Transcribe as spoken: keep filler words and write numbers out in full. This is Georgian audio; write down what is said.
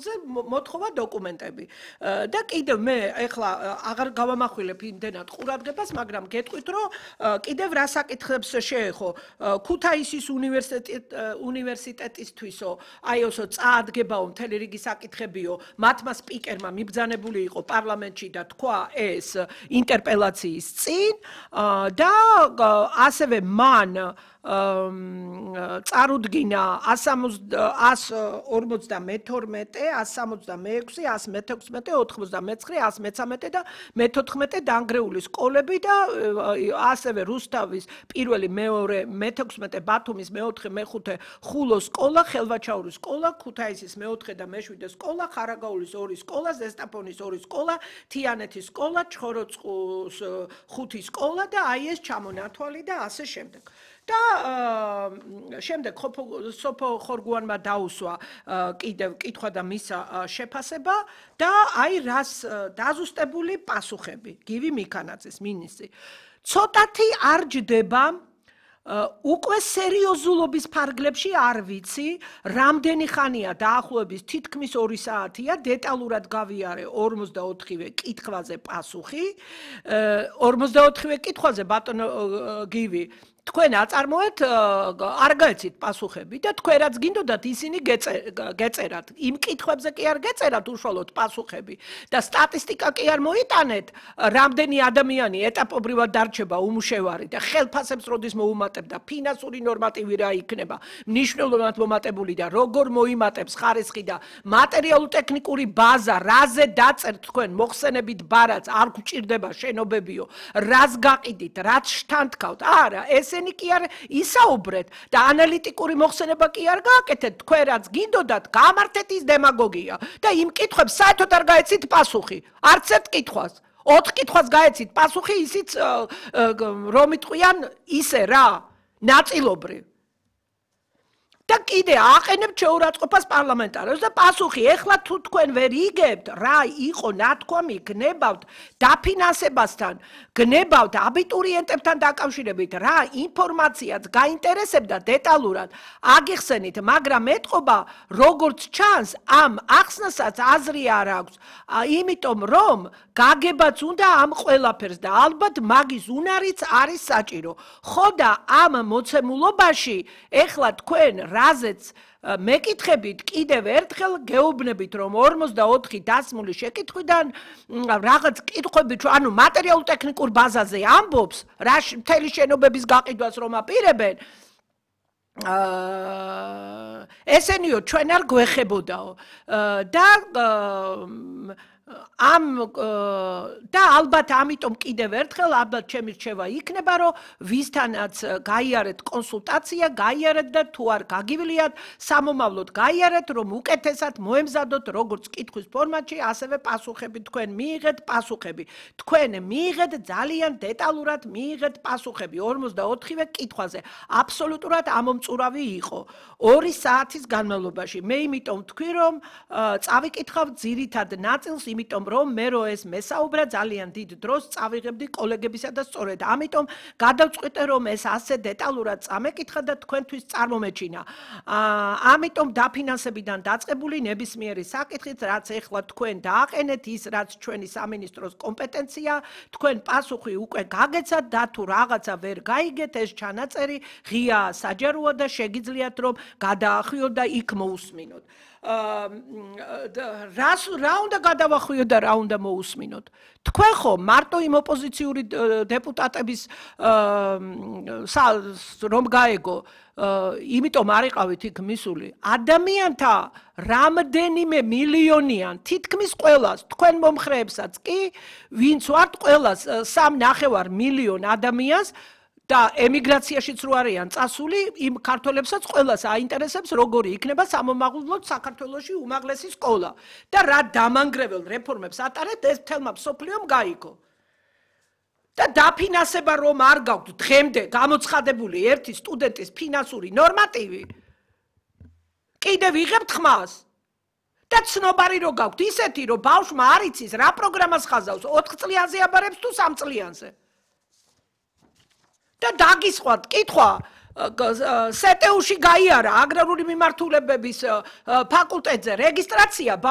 საფუძზე მოთხოვა დოკუმენტები. და კიდევ მე ეხლა აღარ გავამახვილებ იმდენად ყურადღებას, მაგრამ გეტყვით, რომ კიდევ რა საკითხებს შეეხო ქუთაისის უნივერსიტეტისთვისო, აი ოსო წაადგებაო მთელი რიგი საკითხებიო, მათმა სპიკერმა მიბრძანებული იყო პარლამენტში და თქვა ეს ინტერპელაციის წინ და ასევე მან წარუდგინა ასს ორმოცდამეთორმეტე, ასს სამოცდამეექვსი, ასს მეთექვსმეტე, ოთხმოცდამეცხრე, ასს მეცამეტე და მეთოთხმეტე დანგრეული სკოლები და ასევე რუსთავის პირველი, მეორე, მეთექვსმეტე, ბათუმის მეოთხე, მეხუთე, ხულოს სკოლა, ხელვაჩაურის სკოლა, ქუთაისის მეოთხე და მეშვიდე სკოლა, ხარაგაულის ორი სკოლა, ზესტაფონის ორი სკოლა, თიანეთის სკოლა, ჩხოროწყუს ხუთი სკოლა და აი ეს ჩამონათვალი და ასე შემდეგ. და შემდეგ სოფო ხორგუანმა დაუსვა კიდევ კითხვა და მისა შეფასება და აი რას დაზუსტებული პასუხები გივი მიქანაძის მინისტრი ცოტათი არ ჯდება უკვე სერიოზულობის ფარგლებში არ ვიცი რამდენი ხანია დაახლოებით თითქმის ორი საათია დეტალურად გავიარე ორმოცდაოთხივე კითხვაზე პასუხი ორმოცდაოთხივე კითხვაზე ბატონო გივი თქვენ აწარმოეთ არ გაეცით პასუხები და თქვენ რაც გინდოდათ ისინი გეწერათ იმ კითხვებზე კი არ გეწერათ უშუალოდ პასუხები და სტატისტიკა კი არ მოიტანეთ რამდენი ადამიანი ეტაპობრივად დარჩება უმუშევარი და ხელფასებს როდის მოუმატებ და ფინანსური ნორმატივი რა იქნება მნიშვნელოვნად მომატებული და როგორ მოიმატებს ხარისხი და მატერიალურ-ტექნიკური ბაზა რაზე დაწერთ თქვენ მოხსენებით ბარაც არ გვჭირდება შენობებიო რას გაყიდით რაც შთანთქავთ არა ეს ესენი კი არ ისაუბრეთ და ანალიტიკური მოხსენება კი არ გააკეთეთ თქვენ რაც გინდოდათ გამართეთ ის დემაგოგია და იმ კითხვებს საერთოდ არ გაეცით პასუხი არც ერთ კითხვას ოთხ კითხვას გაეცით პასუხი ისიც რომ იტყვიან ისე რა ნაწილობრივ და კიდე აყენებთ შეურაცხყოფას პარლამენტარებს და პასუხი ეხლა თუ თქვენ ვერ იგებთ რა იყო ნათქვამი გნებავთ დაფინანსებასთან გნებავთ აბიტურიენტებთან დაკავშირებით რა ინფორმაციაც გაინტერესებდა დეტალურად აგიხსენით მაგრამ ეთყობა როგორც ჩანს ამ ახსნასაც აზრი არ აქვს იმიტომ რომ გაგებაც უნდა ამ ყველაფერს და ალბათ მაგის უნარიც არის საჭირო ხო და ამ მოცემულობაში ეხლა თქვენ რაზეც მეკითხებით კიდევ ერთხელ გეუბნებით რომ ორმოცდაოთხი დასმული შეკითხვიდან რაღაც კითხვები ანუ მატერიალურ-ტექნიკურ ბაზაზე ამბობს რა მთელი შენობების გაყიდვას რომ აპირებენ ესენიო ჩვენ არ გვეხებოდაო და ამ და ალბათ ამიტომ კიდევ ერთხელ ალბათ ჩემი რჩევა იქნება რომ ვისთანაც გაიარეთ კონსულტაცია გაიარეთ და თუ არ გაგივლიათ სამომავლოდ გაიარეთ რომ უკეთესად მოემზადოთ როგორც კითხვის ფორმატში ასევე პასუხები თქვენ მიიღეთ პასუხები თქვენ მიიღეთ ძალიან დეტალურად მიიღეთ პასუხები ორმოცდაოთხივე კითხვაზე აბსოლუტურად ამომწურავი იყო ორი საათის განმავლობაში მე იმიტომ ვთქვი რომ წავიკითხავ ძირითად ნაწილს იმიტომ რომ მე რო ეს მესაუბრა ძალიან დიდ დროს წავიღებდი კოლეგებისა და სწორედ ამიტომ გადავწყვიტე რომ ეს ასე დეტალურად წამეკითხა და თქვენთვის წარმომეჩინა ამიტომ დაფინანსებიდან დაწყებული ნებისმიერი საკითხით რაც ეხლა თქვენ დააყენეთ ის რაც ჩვენი სამინისტროს კომპეტენცია თქვენ პასუხი უკვე გაგეცათ და თუ რაღაცა ვერ გაიგეთ ეს ჩანაწერი ღია საჯაროა და შეგიძლიათ რომ გადაახვიოთ და იქ მოусმინოთ რას რა უნდა გადავახვიოთ და რა უნდა მოусმინოთ თქვენ ხო მარტო იმ ოპოზიციური დეპუტატების რომ გაეგო იმიტომ არ იყავით იქ მისული ადამიანთა რამდენიმე მილიონიან თითქმის ყველას თქვენ მომხრეებსაც კი ვინც ვართ ყველას სამ ნახევარ მილიონ ადამიანს და ემიგრაციაშიც რო არიან წასული იმ ქართველებსაც ყველას აინტერესებს როგორი იქნება სამომავლოდ საქართველოში უმაღლესი სკოლა და რა დამანგრეველ რეფორმებს ატარებთ ეს თელმა სოფლიომ გაიგო და დაფინანსება რომ არ გაქვთ დღემდე გამოცხადებული ერთი სტუდენტის ფინანსური ნორმატივი კიდევ იღებთ ხმას და ცნობარი რო გაქვთ ისეთი რომ ბავშვმა არ იცის რა პროგრამას ხაზავს ოთხ წლიანზე აბარებს თუ სამ წლიანზე და დაგისხვათ კითხვა სეტეუში გაიარა აგრარული მიმართულებების ფაკულტეტზე რეგისტრაცია